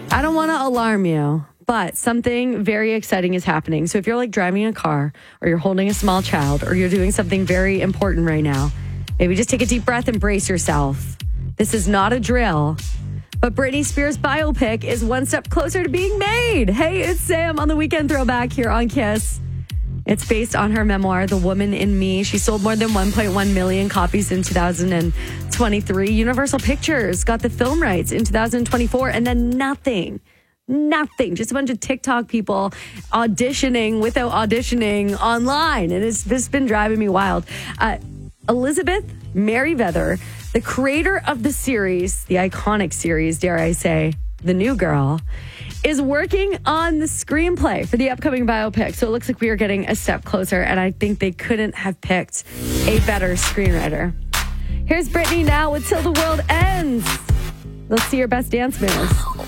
I don't want to alarm you, but something very exciting is happening. So if you're like driving a car or you're holding a small child or you're doing something very important right now, maybe just take a deep breath and brace yourself. This is not a drill, but Britney Spears' biopic is one step closer to being made. Hey, it's Sam on the Weekend Throwback here on Kiss. It's based on her memoir, The Woman in Me. She sold more than 1.1 million copies in 2023. Universal Pictures got the film rights in 2024, and then nothing. Just a bunch of TikTok people auditioning without auditioning online. And it's just been driving me wild. Elizabeth Merriweather, the creator of the series, the iconic series, dare I say, The New Girl, is working on the screenplay for the upcoming biopic. So it looks like we are getting a step closer, and I think they couldn't have picked a better screenwriter. Here's Britney now with Till the World Ends. Let's see your best dance moves.